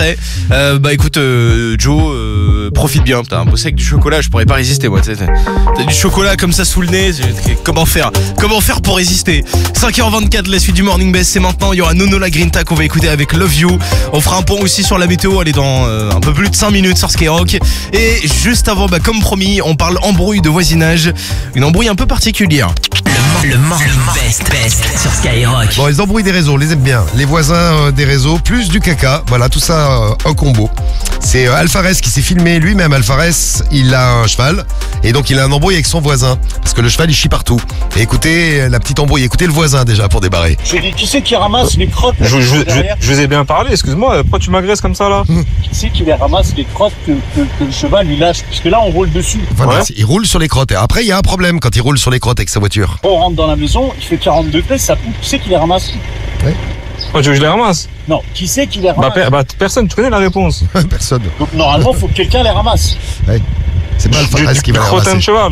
après. Écoute, Joe, profite bien. T'as un beau sec du chocolat, je pourrais pas résister moi. T'as du chocolat comme ça sous le nez. Comment faire pour résister? 5h24, la suite du Morning Best, c'est maintenant. Il y aura Nono la Grinta qu'on va écouter avec Love You. On fera un point aussi sur la météo, elle est dans un peu plus de 5 minutes sur Skyrock. Et juste avant, comme promis, on parle embrouille de voisinage. Une embrouille un peu particulière. Le Morning Best sur Skyrock. Bon, les embrouilles des réseaux, on les aime bien. Les voisins des réseaux, plus du caca. Voilà, tout ça un combo. C'est Alfares qui s'est filmé lui-même. Alfares, il a un cheval. Et donc, il a un embrouille avec son voisin. Parce que le cheval, il chie partout. Et écoutez la petite embrouille. Écoutez le voisin déjà pour débarrer. Je dis, qui c'est qui ramasse les crottes Je vous ai bien parlé, excuse-moi. Pourquoi tu m'agresses comme ça là? Qui c'est qui les ramasse les crottes que le cheval il lâche? Parce que là, on roule dessus. Voilà, Ouais. il roule sur les crottes. Et après, il y a un problème quand il roule sur les crottes avec sa voiture. On rentre dans la maison, il fait 40 degrés, ça pousse. Qui c'est qui les ramasse? Pourquoi tu veux que je les ramasse? Non, qui c'est qui les ramasse? Personne, tu connais la réponse. Personne. Donc normalement, il faut que quelqu'un les ramasse. C'est pas Alfares qui va les crottin de ramasser. cheval.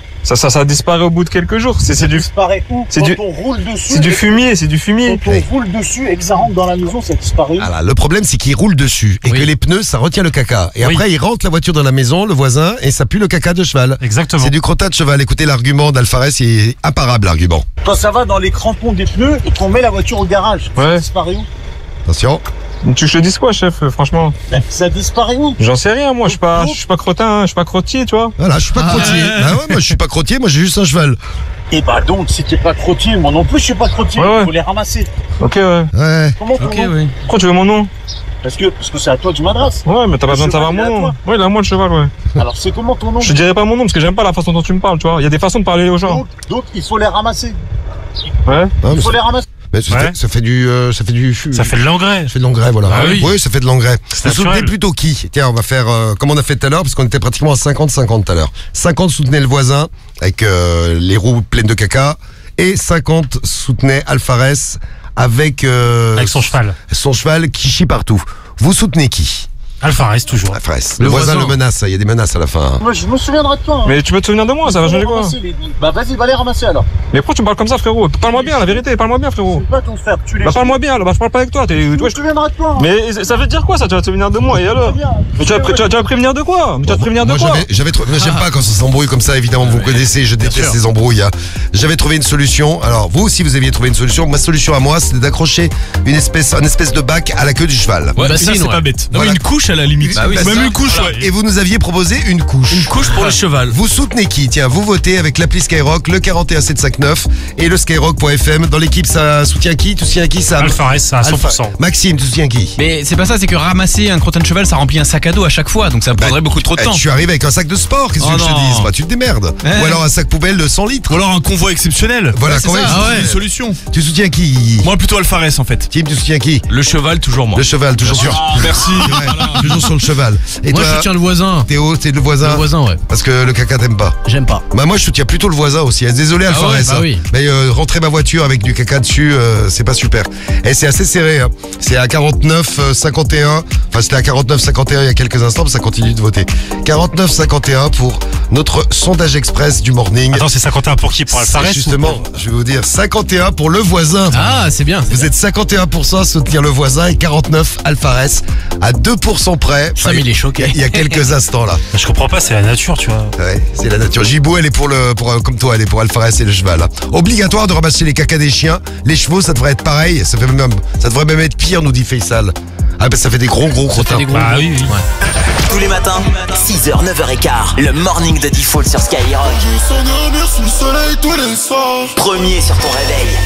Ça disparaît au bout de quelques jours. C'est du Disparaît où? c'est Quand du- on roule dessus. c'est du fumier, c'est du fumier. Quand on roule dessus et que ça rentre dans la maison, ça disparaît. Voilà, le problème c'est qu'il roule dessus et Oui. que les pneus ça retient le caca. Et après il rentre la voiture dans la maison, le voisin, et ça pue le caca de cheval. Exactement. C'est du crottin de cheval. Écoutez l'argument d'Alfares, il est imparable l'argument. Quand ça va dans les crampons des pneus et qu'on met la voiture au garage, ça Ouais. disparaît où? Attention. Tu veux que je te dise quoi, chef, franchement? Ça disparaît où? J'en sais rien, moi. Je suis pas crottin, je suis pas crottier, tu vois. Voilà, je suis pas crottier. Bah ouais, moi je suis pas crottier, moi j'ai juste un cheval. Et bah donc, si t'es pas crottier, moi non plus je suis pas crottier, Ouais. faut les ramasser. Ok, ouais. Ouais. Comment ton nom? oui. Pourquoi tu veux mon nom? Parce que c'est à toi que je m'adresse. Ouais, mais t'as pas Le besoin de savoir cheval, mon il est à nom. toi. Ouais, il a moi le cheval, ouais. Alors c'est comment ton nom? Je te dirai pas mon nom parce que j'aime pas la façon dont tu me parles, tu vois. Il y a des façons de parler aux gens. Donc il faut les ramasser. Ouais. Non, Il faut les ramasser. mais ça, Ouais. ça fait du Ça fait de l'engrais. ça fait de l'engrais, voilà. Ah oui. Ça fait de l'engrais. C'est Vous soutenez naturel. plutôt qui? Tiens, on va faire comme on a fait tout à l'heure, parce qu'on était pratiquement à 50-50 tout à l'heure. 50 soutenaient le voisin, avec les roues pleines de caca, et 50 soutenaient Alfares avec Avec son cheval. qui chie partout. Vous soutenez qui? Alfares toujours. Alfares. Le voisin le menace, il y a des menaces à la fin. Moi je me souviendrai de toi. Hein. Mais tu peux te souvenir de moi, ça va Faut changer quoi? ramasser Bah vas-y, va les ramasser alors. Mais pourquoi tu me parles comme ça, frérot? Parle-moi bien, la vérité, parle-moi bien, frérot. C'est pas ton frère, tu les. Bah parle-moi bien, là, bah je parle pas avec toi. Je me souviendrai de toi. Hein. Mais ça veut dire quoi ça? Tu vas te souvenir de moi et alors? Bien. Mais tu vas prévenir de quoi? Mais tu vas te prévenir de Moi, quoi? j'avais trouvé. Moi, j'aime pas quand ça s'embrouille comme ça, évidemment, vous connaissez, je déteste les embrouilles. Hein. J'avais trouvé une solution. Alors, vous aussi, vous aviez trouvé une solution. Ma solution à moi, c'était d'accrocher un espèce de bac à la queue du cheval. Ouais, Bah, ça si, c'est ouais. pas bête. Voilà. Une couche à la limite. Bah oui, Même ça. une couche, Voilà. ouais. Et vous nous aviez proposé une couche. Une couche pour le cheval. Vous soutenez qui? Tiens, vous votez avec l'appli Skyrock, le 41759 et le Skyrock.fm. Dans l'équipe, ça soutient qui? Tu soutiens qui, Sam? Alfares, ça à 100%. Maxime, tu soutiens qui? Mais c'est pas ça, c'est que ramasser un crottin de cheval, ça remplit un sac à dos à chaque fois, donc ça prendrait beaucoup trop de temps. Tu arrives avec un sac de sport, qu'est-ce que Oh tu veux que je te non. dise? Bah, tu te démerdes. Ouais. Ou alors un sac poubelle de 100 litres. Ou alors un convoi exceptionnel. Voilà, Ouais, c'est convoi ça. exceptionnel. Une solution. Tu soutiens qui? Moi plutôt Alfares en fait. Tim, tu soutiens qui? Le cheval, toujours moi. Le cheval, toujours sur. Merci. Ouais, toujours sur le cheval. Et Moi, toi, je soutiens le voisin. Théo, t'es le voisin? Le voisin, ouais. Parce que le caca t'aime pas. J'aime pas. Bah moi je soutiens plutôt le voisin aussi. Désolé Alfares. ouais, bah hein. oui. Mais rentrer ma voiture avec du caca dessus, c'est pas super. Et c'est assez serré. Hein. C'est à 49-51. Enfin c'était à 49-51 il y a quelques instants, mais ça continue de voter. 49-51 pour notre sondage express du morning. Attends, c'est 51 pour qui? Pour Alfares? C'est justement, je vais vous dire 51 pour le voisin. Ah, c'est bien. Vous êtes 51% à soutenir le voisin et 49 Alfares à 2% près. Sam, il est choqué. Il y a quelques instants là. Je comprends pas, c'est la nature, tu vois. Ouais, c'est la nature. Gibou, elle est comme toi, elle est pour Alfares et le cheval. Hein. Obligatoire de ramasser les cacas des chiens. Les chevaux, ça devrait être pareil. Ça devrait même être pire, nous dit Faisal. Ah ben ça fait des gros crottins. Bah oui, oui. Tous les matins, 6h, 9h15, le morning de Default sur Skyrock. Premier sur ton réveil.